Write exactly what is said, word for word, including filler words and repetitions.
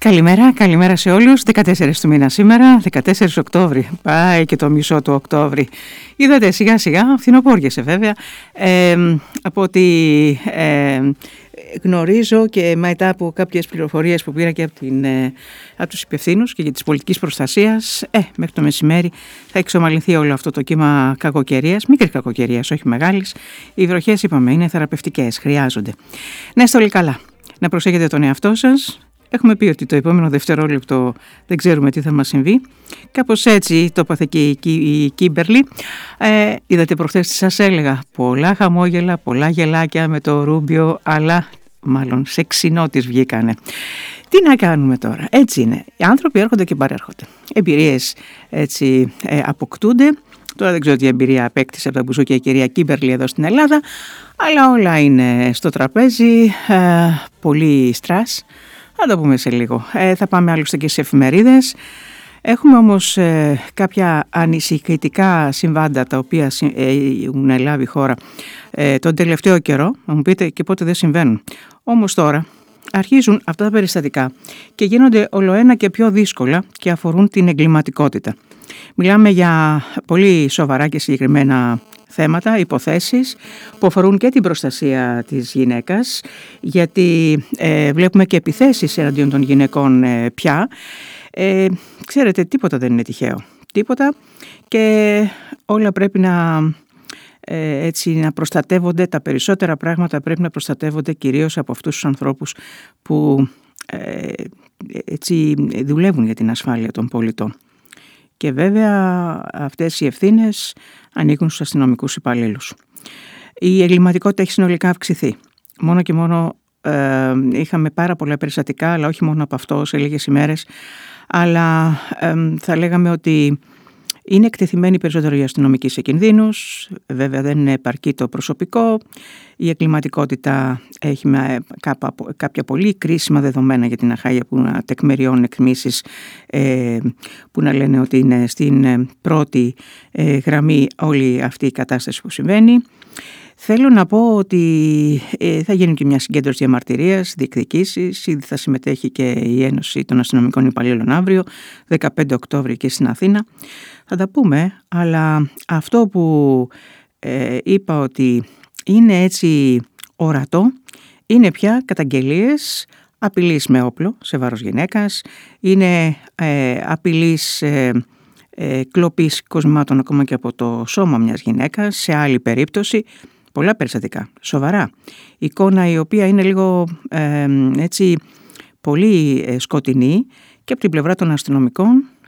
Καλημέρα, καλημέρα σε όλους. δεκατέσσερις του μήνα σήμερα, δεκατέσσερις Οκτώβρη. Πάει και το μισό του Οκτώβρη. Είδατε σιγά σιγά, φθινοπόριασε βέβαια. Ε, από ό,τι ε, γνωρίζω και μετά από κάποιες πληροφορίες που πήρα και από, την, ε, από τους υπευθύνους και για της πολιτικής προστασίας, ε, μέχρι το μεσημέρι θα εξομαλυνθεί όλο αυτό το κύμα κακοκαιρίας, μικρής κακοκαιρίας, όχι μεγάλης. Οι βροχές, είπαμε, είναι θεραπευτικές, χρειάζονται. Να είστε όλοι καλά. Να προσέχετε τον εαυτό σας. Έχουμε πει ότι το επόμενο δευτερόλεπτο δεν ξέρουμε τι θα μας συμβεί. Κάπως έτσι το έπαθε και η Κίμπερλι. Ε, είδατε προχθές τι σας έλεγα. Πολλά χαμόγελα, πολλά γελάκια με το Ρούμπιο, αλλά μάλλον σε ξινότης βγήκανε. Τι να κάνουμε τώρα. Έτσι είναι. Οι άνθρωποι έρχονται και παρέρχονται. Εμπειρίες έτσι ε, αποκτούνται. Τώρα δεν ξέρω τι εμπειρία απέκτησε από τα μπουζούκια η κυρία Κίμπερλι εδώ στην Ελλάδα. Αλλά όλα είναι στο τραπέζι. Ε, πολύ στρας. Θα το πούμε σε λίγο. Ε, θα πάμε άλλωστε και σε εφημερίδες. Έχουμε όμως ε, κάποια ανησυχητικά συμβάντα τα οποία έχουν ε, λάβει η χώρα ε, τον τελευταίο καιρό. Θα μου πείτε και πότε δεν συμβαίνουν. Όμως τώρα αρχίζουν αυτά τα περιστατικά και γίνονται ολοένα και πιο δύσκολα και αφορούν την εγκληματικότητα. Μιλάμε για πολύ σοβαρά και συγκεκριμένα θέματα, υποθέσεις που αφορούν και την προστασία της γυναίκας, γιατί ε, βλέπουμε και επιθέσεις εναντίον των γυναικών ε, πια. Ε, ξέρετε, τίποτα δεν είναι τυχαίο. Τίποτα, και όλα πρέπει να, ε, έτσι, να προστατεύονται, τα περισσότερα πράγματα πρέπει να προστατεύονται κυρίως από αυτούς τους ανθρώπους που ε, έτσι, δουλεύουν για την ασφάλεια των πολιτών. Και βέβαια αυτές οι ευθύνες ανήκουν στους αστυνομικούς υπαλλήλους. Η εγκληματικότητα έχει συνολικά αυξηθεί. Μόνο και μόνο ε, είχαμε πάρα πολλά περιστατικά, αλλά όχι μόνο από αυτό σε λίγες ημέρες, αλλά ε, θα λέγαμε ότι είναι εκτεθειμένοι περισσότερο οι αστυνομικοί σε κινδύνους. Βέβαια δεν είναι επαρκή το προσωπικό. Η εγκληματικότητα έχει κάποια πολύ κρίσιμα δεδομένα για την Αχάγια που να τεκμεριώνουν εκμίσεις ε, που να λένε ότι είναι στην πρώτη ε, γραμμή όλη αυτή η κατάσταση που συμβαίνει. Θέλω να πω ότι ε, θα γίνει και μια συγκέντρωση διαμαρτυρίας, διεκδικήσεις. Ήδη θα συμμετέχει και η Ένωση των Αστυνομικών Υπαλλήλων αύριο, δεκαπέντε Οκτώβρη και στην Αθήνα. Θα τα πούμε, αλλά αυτό που ε, είπα ότι είναι έτσι ορατό, είναι πια καταγγελίες απειλής με όπλο σε βάρος γυναίκας, είναι ε, απειλής ε, ε, κλοπής κοσμάτων ακόμα και από το σώμα μιας γυναίκας, σε άλλη περίπτωση. Πολλά περιστατικά, σοβαρά. Εικόνα η οποία είναι λίγο ε, έτσι πολύ σκοτεινή και από την πλευρά των αστυνομικών